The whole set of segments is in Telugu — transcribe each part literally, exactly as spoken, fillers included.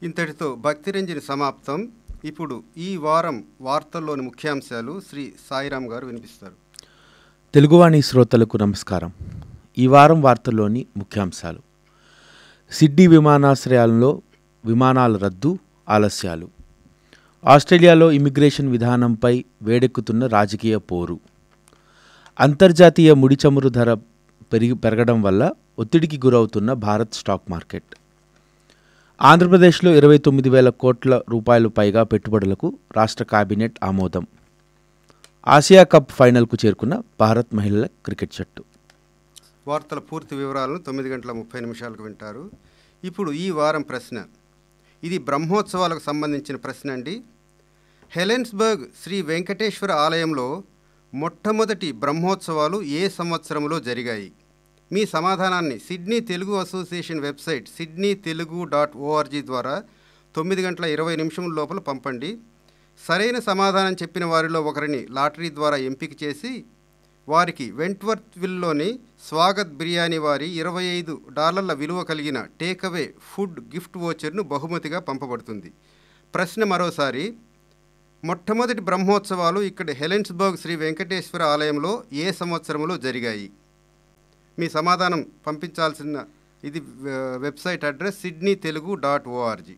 ఇంతటితో భక్తిరంజని సమాప్తం. ఇప్పుడు ఈ వారం వార్తల్లోని ముఖ్యాంశాలు శ్రీ సాయిరాం గారు వినిపిస్తారు. తెలుగువాణి శ్రోతలకు నమస్కారం. ఈ వారం వార్తల్లోని ముఖ్యాంశాలు: సిడ్నీ విమానాశ్రయాల్లో విమానాల రద్దు, ఆలస్యాలు, ఆస్ట్రేలియాలో ఇమిగ్రేషన్ విధానంపై వేడెక్కుతున్న రాజకీయ పోరు, అంతర్జాతీయ ముడి చమురు ధర పెరిగి పెరగడం వల్ల ఒత్తిడికి గురవుతున్న భారత్ స్టాక్ మార్కెట్, ఆంధ్రప్రదేశ్లో ఇరవై తొమ్మిది వేల కోట్ల రూపాయలు పైగా పెట్టుబడులకు రాష్ట్ర కేబినెట్ ఆమోదం, ఆసియా కప్ ఫైనల్కు చేరుకున్న భారత్ మహిళల క్రికెట్ జట్టు. వార్తల పూర్తి వివరాలను తొమ్మిది గంటల ముప్పై నిమిషాలకు వింటారు. ఇప్పుడు ఈ వారం ప్రశ్న. ఇది బ్రహ్మోత్సవాలకు సంబంధించిన ప్రశ్న అండి. హెలెన్స్బర్గ్ శ్రీ వెంకటేశ్వర ఆలయంలో మొట్టమొదటి బ్రహ్మోత్సవాలు ఏ సంవత్సరంలో జరిగాయి? మీ సమాధానాన్ని Sydney Telugu association website Sydney Telugu dot ORG ద్వారా తొమ్మిది గంటల ఇరవై నిమిషముల లోపల పంపండి. సరైన సమాధానం చెప్పిన వారిలో ఒకరిని లాటరీ ద్వారా ఎంపిక చేసి వారికి వెంట్వర్త్ విల్లోని స్వాగత్ బిర్యానీ వారి ఇరవై ఐదు డాలర్ల విలువ కలిగిన టేక్అవే ఫుడ్ గిఫ్ట్ వోచర్ను బహుమతిగా పంపబడుతుంది. ప్రశ్న మరోసారి. మొట్టమొదటి బ్రహ్మోత్సవాలు ఇక్కడ హెలెన్స్బర్గ్ శ్రీ వెంకటేశ్వర ఆలయంలో ఏ సంవత్సరంలో జరిగాయి? మీ సమాధానం పంపించాల్సిన ఇది website address Sydney Telugu dot ORG.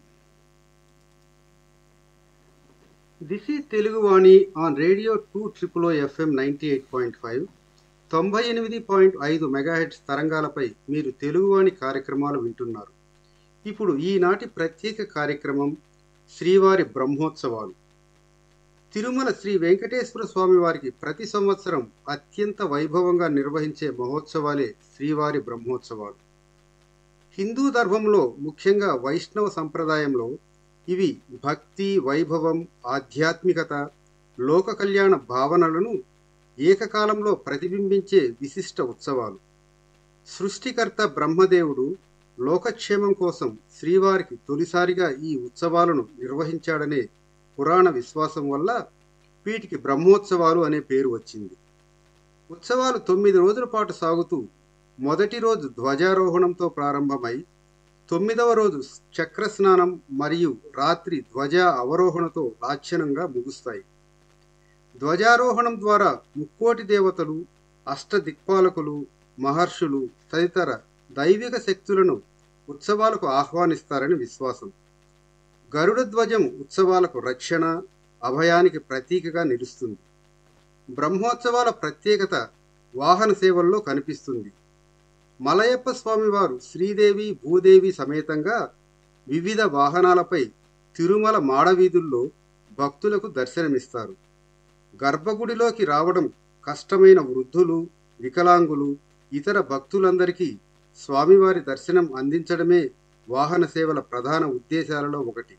This is Teluguvani on radio two triple oh FM ninety eight point five తొంభై ఎనిమిది పాయింట్ ఐదు మెగాహెట్స్ తరంగాలపై మీరు తెలుగువాణి కార్యక్రమాలు వింటున్నారు. ఇప్పుడు ఈనాటి ప్రత్యేక కార్యక్రమం శ్రీవారి బ్రహ్మోత్సవాలు. తిరుమల శ్రీ వెంకటేశ్వర స్వామి వారికి ప్రతి సంవత్సరం అత్యంత వైభవంగా నిర్వహించే మహోత్సవాలే శ్రీవారి బ్రహ్మోత్సవాలు. హిందూ ధర్మంలో, ముఖ్యంగా వైష్ణవ సంప్రదాయంలో ఇవి భక్తి, వైభవం, ఆధ్యాత్మికత, లోక కళ్యాణ భావనలను ఏకకాలంలో ప్రతిబింబించే విశిష్ట ఉత్సవాలు. సృష్టికర్త బ్రహ్మదేవుడు లోకక్షేమం కోసం శ్రీవారికి తొలిసారిగా ఈ ఉత్సవాలను నిర్వహించాడనే పురాణ విశ్వాసం వల్ల వీటికి బ్రహ్మోత్సవాలు అనే పేరు వచ్చింది. ఉత్సవాలు తొమ్మిది రోజుల పాటు సాగుతూ మొదటి రోజు ధ్వజారోహణంతో ప్రారంభమై తొమ్మిదవ రోజు చక్రస్నానం మరియు రాత్రి ధ్వజ అవరోహణతో లాంఛనంగా ముగుస్తాయి. ధ్వజారోహణం ద్వారా ముక్కోటి దేవతలు, అష్టదిక్పాలకులు, మహర్షులు తదితర దైవిక శక్తులను ఉత్సవాలకు ఆహ్వానిస్తారని విశ్వాసం. గరుడ ధ్వజం ఉత్సవాలకు రక్షణ, అభయానికి ప్రతీకగా నిలుస్తుంది. బ్రహ్మోత్సవాల ప్రత్యేకత వాహన సేవల్లో కనిపిస్తుంది. మలయప్ప స్వామివారు శ్రీదేవి, భూదేవి సమేతంగా వివిధ వాహనాలపై తిరుమల మాడవీధుల్లో భక్తులకు దర్శనమిస్తారు. గర్భగుడిలోకి రావడం కష్టమైన వృద్ధులు, వికలాంగులు, ఇతర భక్తులందరికీ స్వామివారి దర్శనం అందించడమే వాహన సేవల ప్రధాన ఉద్దేశాలలో ఒకటి.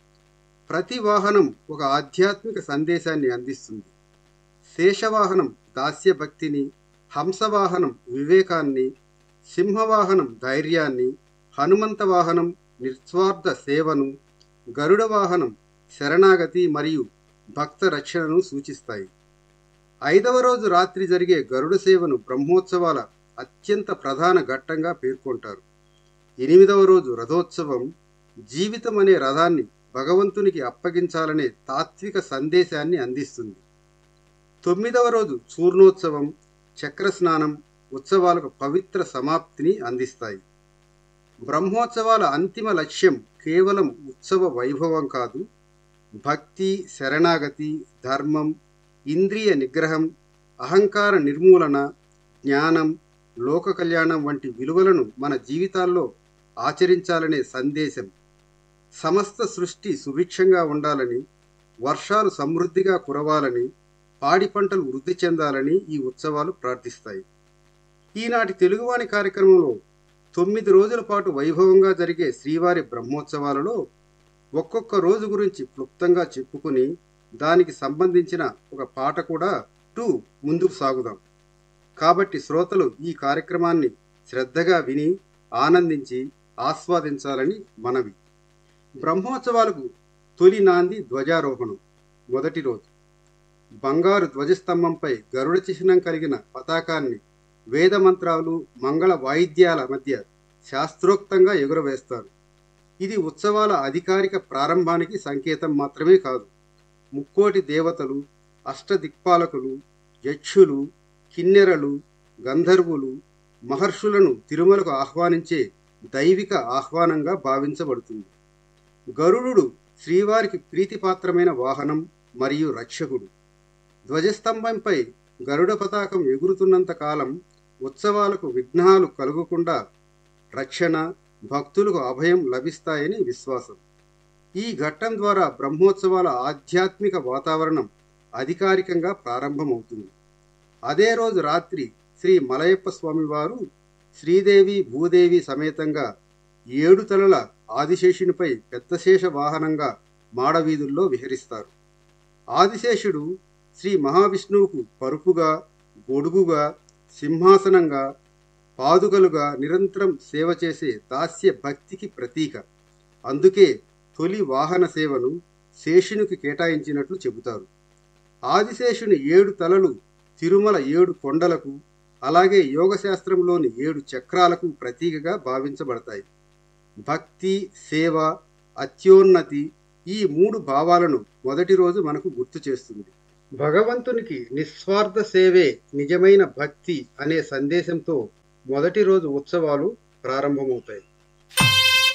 ప్రతి వాహనం ఒక ఆధ్యాత్మిక సందేశాన్ని అందిస్తుంది. శేషవాహనం దాస్య భక్తిని, హంసవాహనం వివేకాన్ని, సింహవాహనం ధైర్యాన్ని, హనుమంత వాహనం నిస్వార్థ సేవను, గరుడ వాహనం శరణాగతి మరియు భక్త రక్షణను సూచిస్తాయి. ఐదవ రోజు రాత్రి జరిగే గరుడ సేవను బ్రహ్మోత్సవాల అత్యంత ప్రధాన ఘట్టంగా పేర్కొంటారు. ఎనిమిదవ రోజు రథోత్సవం జీవితం అనే రథాన్ని భగవంతునికి అప్పగించాలనే తాత్విక సందేశాన్ని అందిస్తుంది. తొమ్మిదవ రోజు చూర్ణోత్సవం, చక్రస్నానం ఉత్సవాలకు పవిత్ర సమాప్తిని అందిస్తాయి. బ్రహ్మోత్సవాల అంతిమ లక్ష్యం కేవలం ఉత్సవ వైభవం కాదు, భక్తి, శరణాగతి, ధర్మం, ఇంద్రియ నిగ్రహం, అహంకార నిర్మూలన, జ్ఞానం, లోక కళ్యాణం వంటి విలువలను మన జీవితాల్లో ఆచరించాలనే సందేశం. సమస్త సృష్టి సుభిక్షంగా ఉండాలని, వర్షాలు సమృద్ధిగా కురవాలని, పాడి పంటలు వృద్ధి చెందాలని ఈ ఉత్సవాలు ప్రార్థిస్తాయి. ఈనాటి తెలుగువాణి కార్యక్రమంలో తొమ్మిది రోజుల పాటు వైభవంగా జరిగే శ్రీవారి బ్రహ్మోత్సవాలలో ఒక్కొక్క రోజు గురించి క్లుప్తంగా చెప్పుకుని దానికి సంబంధించిన ఒక పాట కూడా టూ ముందుకు సాగుదాం. కాబట్టి శ్రోతలు ఈ కార్యక్రమాన్ని శ్రద్ధగా విని ఆనందించి ఆస్వాదించాలని మనవి. బ్రహ్మోత్సవాలకు తొలి నాంది ధ్వజారోహణం. మొదటి రోజు బంగారు ధ్వజస్తంభంపై గరుడ చిహ్నం కలిగిన పతాకాన్ని వేద మంత్రాలు, మంగళ వాయిద్యాల మధ్య శాస్త్రోక్తంగా ఎగురవేస్తారు. ఇది ఉత్సవాల అధికారిక ప్రారంభానికి సంకేతం మాత్రమే కాదు, ముక్కోటి దేవతలు, అష్టదిక్పాలకులు, యక్షులు, కిన్నెరలు, గంధర్వులు, మహర్షులను తిరుమలకు ఆహ్వానించే దైవిక ఆహ్వానంగా భావించబడుతుంది. గరుడు శ్రీవారికి ప్రీతిపాత్రమైన వాహనం మరియు రక్షకుడు. ధ్వజస్తంభంపై గరుడ పతాకం ఎగురుతున్నంత కాలం ఉత్సవాలకు విఘ్నాలు కలుగకుండా రక్షణ, భక్తులకు అభయం లభిస్తాయని విశ్వాసం. ఈ ఘట్టం ద్వారా బ్రహ్మోత్సవాల ఆధ్యాత్మిక వాతావరణం అధికారికంగా ప్రారంభమవుతుంది. అదే రోజు రాత్రి శ్రీ మలయప్ప స్వామివారు శ్రీదేవి భూదేవి సమేతంగా ఏడు తలల ఆదిశేషునిపై పెద్దశేష వాహనంగా మాడవీధుల్లో విహరిస్తారు. ఆదిశేషుడు శ్రీ మహావిష్ణువుకు పరుపుగా, గొడుగుగా, సింహాసనంగా, పాదుకలుగా నిరంతరం సేవ చేసే దాస్య భక్తికి ప్రతీక. అందుకే తొలి వాహన సేవను శేషునికి కేటాయించినట్లు చెబుతారు. ఆదిశేషుని ఏడు తలలు తిరుమల ఏడు కొండలకు, అలాగే యోగశాస్త్రంలోని ఏడు చక్రాలకు ప్రతీకగా భావించబడతాయి. భక్తి, సేవ, అత్యోన్నతి ఈ మూడు భావాలను మొదటి రోజు మనకు గుర్తు చేస్తుంది. భగవంతునికి నిస్వార్థ సేవే నిజమైన భక్తి అనే సందేశంతో మొదటి రోజు ఉత్సవాలు ప్రారంభమవుతాయి.